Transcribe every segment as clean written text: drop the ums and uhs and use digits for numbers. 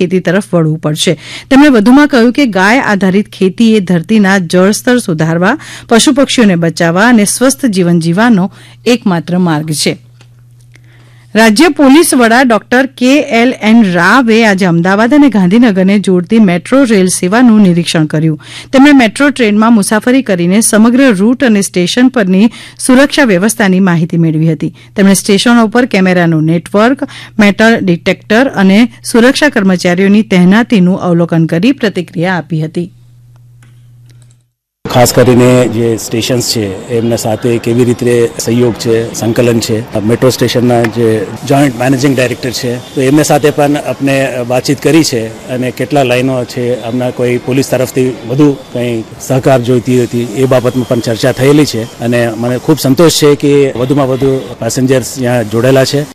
ખેતી તરફ વળવું પડશે. તેમણે વધુમાં કહ્યું કે ગાય આધારિત ખેતી એ ધરતીના જળસ્તર સુધારવા, પશુ પક્ષીઓને બચાવવા અને સ્વસ્થ જીવન જીવવાનો એકમાત્ર માર્ગ છે. રાજ્ય પોલીસ વડા ડોક્ટર KLN રાવે આજે અમદાવાદ અને ગાંધીનગરને જોડતી મેટ્રો રેલ સેવાનું નિરીક્ષણ કર્યું. તેમણે મેટ્રો ટ્રેનમાં મુસાફરી કરીને સમગ્ર રૂટ અને સ્ટેશન પરની સુરક્ષા વ્યવસ્થાની માહિતી મેળવી હતી. તેમણે સ્ટેશનો પર કેમેરાનું નેટવર્ક, મેટલ ડિટેક્ટર અને સુરક્ષા કર્મચારીઓની તહેનાતીનું અવલોકન કરી પ્રતિક્રિયા આપી હતી. ખાસ કરીને જે સ્ટેશન્સ છે એમના સાથે કેવી રીતે સહયોગ છે, સંકલન છે. મેટ્રો સ્ટેશનના જે જોઈન્ટ મેનેજિંગ ડાયરેક્ટર છે તો એમના સાથે પણ આપણે વાતચીત કરી છે અને કેટલા લાઈનો છે, આમના કોઈ પોલીસ તરફથી વધુ કંઈ સહકાર જોઈતી હતી એ બાબતમાં પણ ચર્ચા થયેલી છે અને મને ખૂબ સંતોષ છે કે વધુમાં વધુ પેસેન્જર્સ ત્યાં જોડાયેલા છે.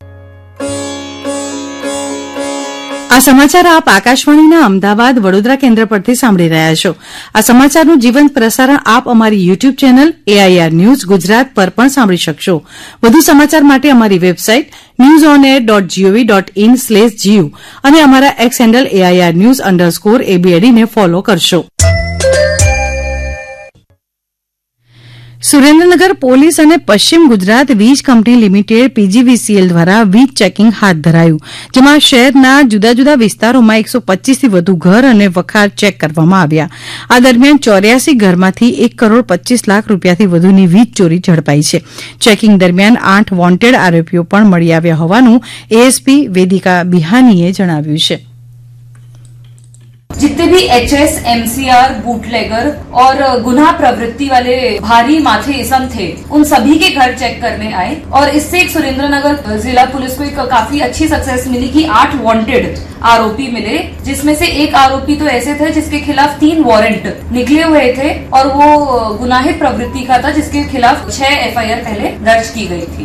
આ સમાચાર આપ આકાશવાણીના અમદાવાદ વડોદરા કેન્દ્ર પરથી સાંભળી રહ્યા છો. આ સમાચારનું જીવંત પ્રસારણ આપ અમારી YouTube channel AIR news Gujarat પર પણ સાંભળી શકશો. વધુ સમાચાર માટે અમારી વેબસાઇટ newsonair.gov.in/gu અને અમારા એક્સ હેન્ડલ AIR_news_ABAD ને ફોલો કરશો. સુરેન્દ્રનગર પોલીસ અને પશ્ચિમ ગુજરાત વીજ કંપની લિમિટેડ PGVCL દ્વારા વીજ ચેકિંગ હાથ ધરાયું, જેમાં શહેરના જુદા જુદા વિસ્તારોમાં 125થી વધુ ઘર અને વખાર ચેક કરવામાં આવ્યા. આ દરમિયાન 84 ઘરમાંથી 1,25,00,000 રૂપિયાથી વધુની વીજ ચોરી ઝડપાઈ છે. ચેકિંગ દરમિયાન 8 વોન્ટેડ આરોપીઓ પણ મળી આવ્યા હોવાનું ASP વેદિકા બિહાનીએ જણાવ્યું છે. जितने भी HS, MCR, बूटलेगर और गुनाह प्रवृत्ति वाले भारी माथे इसम थे, उन सभी के घर चेक करने आए और इससे एक सुरेंद्रनगर जिला पुलिस को एक काफी अच्छी सक्सेस मिली कि 8 वांटेड आरोपी मिले, जिसमें से एक आरोपी तो ऐसे थे जिसके खिलाफ 3 वारंट निकले हुए थे और वो गुनाहित प्रवृत्ति का था, जिसके खिलाफ 6 FIR पहले दर्ज की गई थी.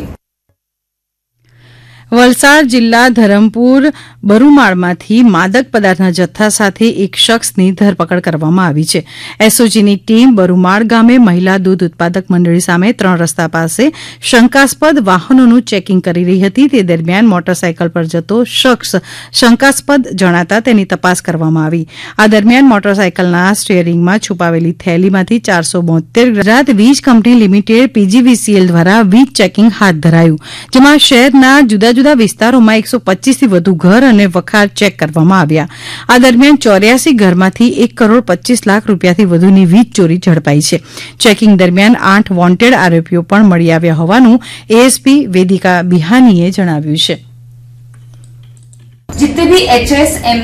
વલસાડ જિલ્લા ધરમપુર બરુમાળમાંથી માદક પદાર્થના જથ્થા સાથે એક શખ્સની ધરપકડ કરવામાં આવી છે. એસઓજીની ટીમ બરુમાળ ગામે મહિલા દૂધ ઉત્પાદક મંડળી સામે 3 રસ્તા પાસે શંકાસ્પદ વાહનોનું ચેકિંગ કરી રહી હતી. તે દરમિયાન મોટરસાયકલ પર જતો શખ્સ શંકાસ્પદ જણાતા તેની તપાસ કરવામાં આવી. આ દરમિયાન મોટરસાયકલના સ્ટીયરિંગમાં છુપાવેલી થેલીમાંથી 472 ગુજરાત વીજ કંપની લિમિટેડ PGVCL દ્વારા વીજ ચેકિંગ હાથ ધરાયું, જેમાં શહેરના જુદા જુદા વિસ્તારોમાં 125થી વધુ ઘર અને વખાર ચેક કરવામાં આવ્યા. આ દરમિયાન 84 ઘરમાંથી 1,25,00,000 રૂપિયાથી વધુની વીજ ચોરી ઝડપાઈ છે. ચેકિંગ દરમિયાન 8 વોન્ટેડ આરોપીઓ પણ મળી આવ્યા હોવાનું ASP વેદિકા બિહાનીએ જણાવ્યું છે. जितने भी HS,